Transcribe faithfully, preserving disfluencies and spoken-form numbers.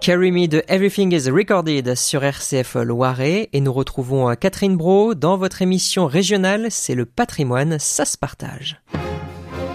Carry Me de Everything is Recorded sur R C F Loiret et nous retrouvons Catherine Brault dans votre émission régionale, c'est le patrimoine, ça se partage.